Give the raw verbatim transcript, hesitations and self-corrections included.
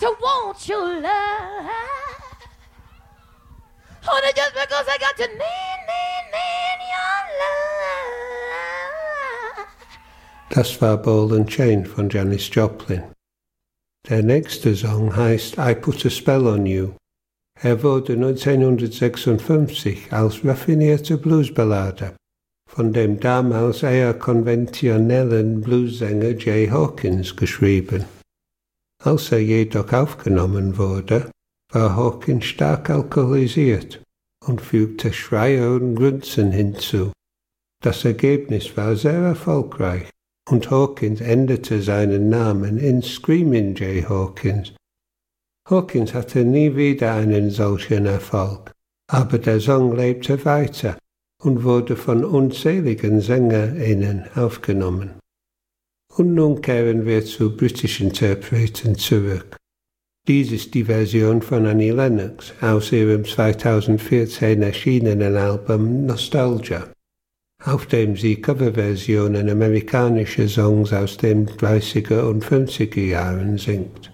to want your love. Honey, just because I got to need, need, need your love. Das war Ball and Chain von Janis Joplin. Der nächste Song heißt I Put a Spell on You. Er wurde neunzehnhundertsechsundfünfzig als raffinierte Bluesballade von dem damals eher konventionellen Bluessänger Jay Hawkins geschrieben. Als er jedoch aufgenommen wurde, war Hawkins stark alkoholisiert und fügte Schreie und Grunzen hinzu. Das Ergebnis war sehr erfolgreich und Hawkins änderte seinen Namen in Screamin' Jay Hawkins. Hawkins hatte nie wieder einen solchen Erfolg, aber der Song lebte weiter und wurde von unzähligen SängerInnen aufgenommen. Und nun kehren wir zu britischen Interpreten zurück. Dies ist die Version von Annie Lennox aus ihrem zweitausendvierzehn erschienenen Album Nostalgia, auf dem sie Coverversionen amerikanischer Songs aus den dreißiger und fünfziger Jahren singt.